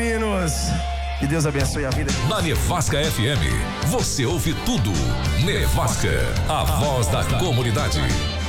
meninos. Que Deus abençoe a vida. Na Nevasca FM, você ouve tudo. Nevasca, a voz da comunidade.